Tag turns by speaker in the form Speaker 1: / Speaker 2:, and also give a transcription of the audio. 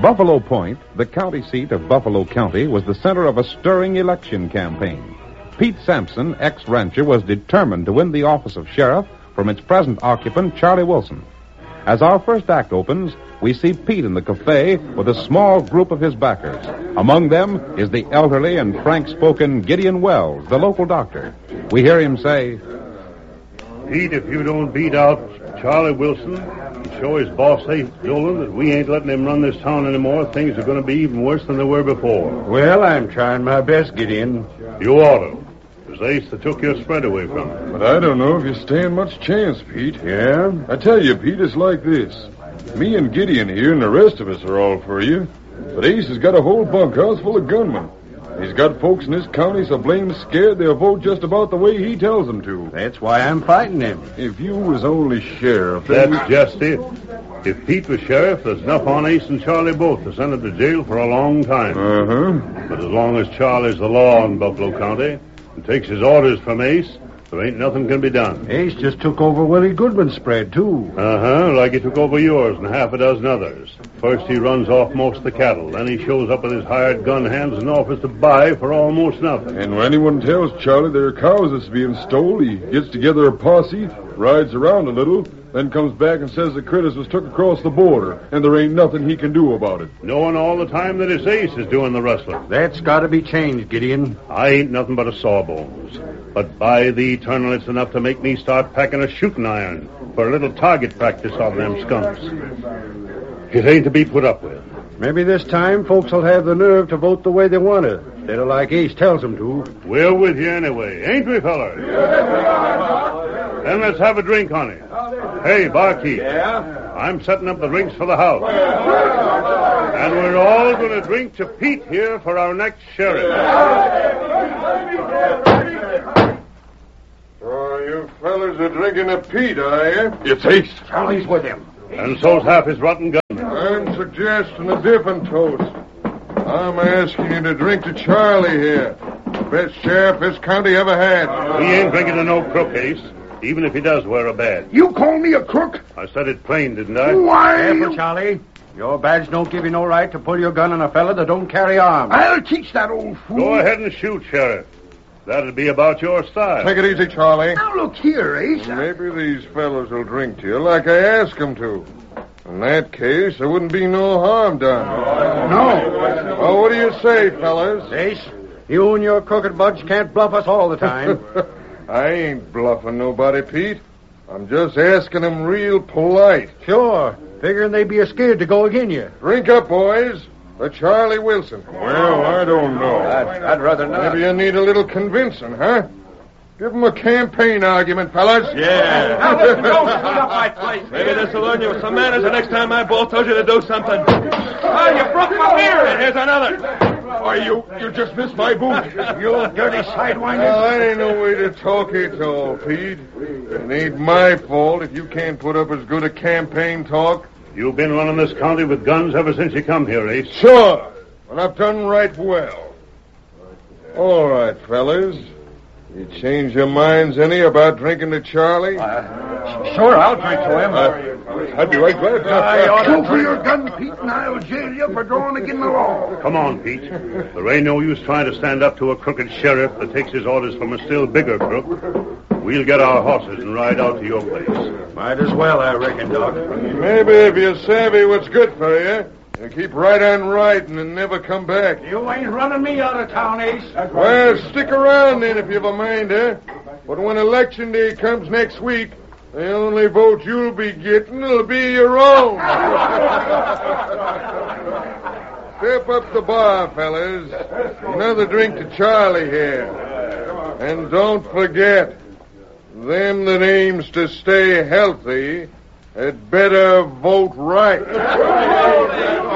Speaker 1: Buffalo Point, the county seat of Buffalo County, was the center of a stirring election campaign. Pete Sampson, ex-rancher, was determined to win the office of sheriff from its present occupant, Charlie Wilson. As our first act opens, we see Pete in the cafe with a small group of his backers. Among them is the elderly and frank-spoken Gideon Wells, the local doctor. We hear him say,
Speaker 2: Pete, if you don't beat out Charlie Wilson and show his boss, Ace Dolan, that we ain't letting him run this town anymore, things are going to be even worse than they were before.
Speaker 3: Well, I'm trying my best, Gideon.
Speaker 2: You ought to. It was Ace that took your spread away from him.
Speaker 4: But I don't know if you stand much chance, Pete.
Speaker 3: Yeah?
Speaker 4: I tell you, Pete, it's like this. Me and Gideon here and the rest of us are all for you. But Ace has got a whole bunkhouse full of gunmen. He's got folks in this county so blamed scared they'll vote just about the way he tells them to.
Speaker 3: That's why I'm fighting him.
Speaker 4: If you was only sheriff...
Speaker 2: That's just it. If Pete was sheriff, there's enough on Ace and Charlie both to send him to jail for a long time.
Speaker 4: Uh-huh.
Speaker 2: But as long as Charlie's the law in Buffalo County and takes his orders from Ace, there ain't nothing can be done.
Speaker 3: Ace just took over Willie Goodman's spread, too.
Speaker 2: Like he took over yours and half a dozen others. First he runs off most of the cattle. Then he shows up with his hired gun hands and offers to buy for almost nothing.
Speaker 4: And when anyone tells Charlie their cows is being stole, he gets together a posse, rides around a little, then comes back and says the critters was took across the border, and there ain't nothing he can do about it.
Speaker 2: Knowing all the time that his Ace is doing the rustling.
Speaker 3: That's got to be changed, Gideon.
Speaker 2: I ain't nothing but a sawbones. But by the eternal, it's enough to make me start packing a shooting iron for a little target practice on them skunks. It ain't to be put up with.
Speaker 3: Maybe this time folks will have the nerve to vote the way they want to, instead of like Ace tells them to.
Speaker 2: We're with you anyway, ain't we, fellas? Then let's have a drink on it. Hey, barkeep.
Speaker 5: Yeah?
Speaker 2: I'm setting up the drinks for the house. And we're all going to drink to Pete here for our next sheriff.
Speaker 4: So you fellas are drinking a Pete, are you?
Speaker 3: It's Ace. Charlie's with him.
Speaker 2: And so's half his rotten gun.
Speaker 4: I'm suggesting a different toast. I'm asking you to drink to Charlie here. The best sheriff this county ever had.
Speaker 2: We ain't drinking to no crook, Ace, even if he does wear a badge.
Speaker 5: You call me a crook?
Speaker 2: I said it plain, didn't I?
Speaker 5: Why?
Speaker 3: Careful, Charlie. Your badge don't give you no right to pull your gun on a fella that don't carry arms.
Speaker 5: I'll teach that old fool.
Speaker 2: Go ahead and shoot, Sheriff. That'd be about your style.
Speaker 4: Take it easy, Charlie.
Speaker 5: Now, look here, Ace.
Speaker 4: Maybe these fellows will drink to you like I asked them to. In that case, there wouldn't be no harm done.
Speaker 5: No.
Speaker 4: Well, what do you say, fellas?
Speaker 3: Ace, you and your crooked budge can't bluff us all the time.
Speaker 4: I ain't bluffing nobody, Pete. I'm just asking them real polite.
Speaker 3: Sure. Figuring they'd be scared to go agin you.
Speaker 4: Drink up, boys. For Charlie Wilson. Well, I don't know.
Speaker 3: I'd rather not.
Speaker 4: Maybe you need a little convincing, huh? Give them a campaign argument, fellas.
Speaker 6: Yeah.
Speaker 5: Now, listen, don't clean up my place.
Speaker 6: Maybe this will learn you some manners the next time my boss tells you to do something. Oh, you broke my mirror. And here's another.
Speaker 4: Why, you just missed my boot.
Speaker 5: You dirty sidewinder.
Speaker 4: That ain't no way to talk it all, Pete. It ain't my fault if you can't put up as good a campaign talk.
Speaker 2: You've been running this county with guns ever since you come here, Ace.
Speaker 4: Sure, and I've done right well. All right, fellas. You change your minds any about drinking to Charlie?
Speaker 5: Sure, I'll drink to him.
Speaker 4: I'd be right glad.
Speaker 5: Go for your gun, Pete, and I'll jail you for drawing against the law.
Speaker 2: Come on, Pete. There ain't no use trying to stand up to a crooked sheriff that takes his orders from a still bigger crook. We'll get our horses and ride out to your place.
Speaker 3: Might as well, I reckon, Doc.
Speaker 4: Maybe if you're savvy what's good for you, you keep right on riding and never come back.
Speaker 5: You ain't running me out of town, Ace.
Speaker 4: Well, stick around then if you've a mind, eh? But when election day comes next week, the only vote you'll be getting will be your own. Step up the bar, fellas. Another drink to Charlie here. And don't forget, them that aims to stay healthy had better vote right.